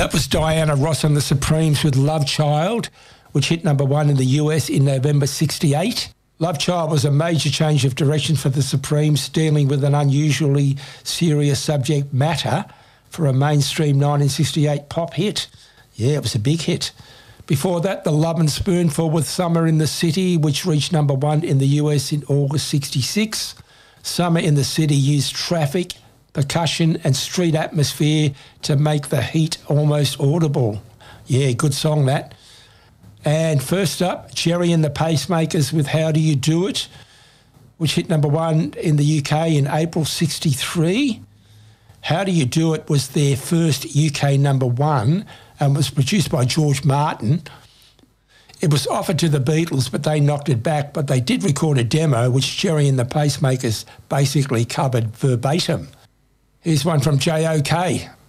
That was Diana Ross and the Supremes with Love Child, which hit number 1 in the US in November 68. Love Child was a major change of direction for the Supremes, dealing with an unusually serious subject matter for a mainstream 1968 pop hit. Yeah, it was a big hit. Before that, The Lovin' Spoonful with Summer in the City, which reached number 1 in the US in August 66. Summer in the City used traffic, percussion and street atmosphere to make the heat almost audible. Yeah, good song that. And first up, Gerry and the Pacemakers with How Do You Do It, which hit number 1 in the UK in April 63. How Do You Do It was their first UK number 1 and was produced by George Martin. It was offered to the Beatles, but they knocked it back, but they did record a demo, which Gerry and the Pacemakers basically covered verbatim. Here's one from J.O.K.